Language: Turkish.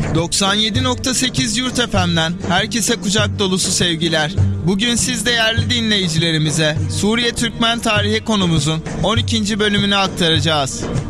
97.8 Yurt FM'den herkese kucak dolusu sevgiler. Bugün siz değerli dinleyicilerimize Suriye Türkmen tarihi konumuzun 12. bölümünü aktaracağız.